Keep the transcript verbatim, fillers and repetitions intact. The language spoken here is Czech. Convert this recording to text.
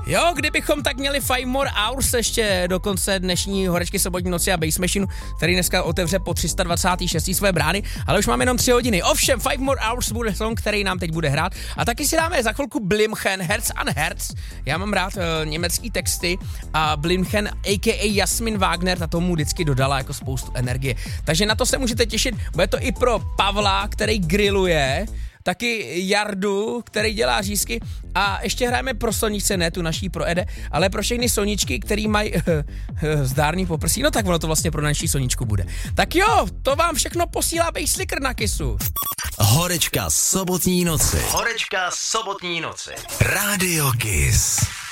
Jo, kdybychom tak měli Five More Hours ještě do konce dnešní horečky sobotní noci a Bass Machine, který dneska otevře po tři sta dvacet šest své brány, ale už máme jenom tři hodiny. Ovšem, Five More Hours bude song, který nám teď bude hrát a taky si dáme za chvilku Blimchen, Herz an Herz. Já mám rád uh, německý texty a Blimchen, a k a. Jasmin Wagner, ta tomu vždycky dodala jako spoustu energie. Takže na to se můžete těšit, bude to i pro Pavla, který grilluje, taky Jardu, který dělá řízky a ještě hrajeme pro Soničce, ne tu naší pro Ede, ale pro všechny Soničky, který mají uh, uh, zdárný poprsí, no tak ono to vlastně pro naší Soničku bude. Tak jo, to vám všechno posílá Basslicker na Kissu. Horečka sobotní noci. Horečka sobotní noci. Radio Kiss.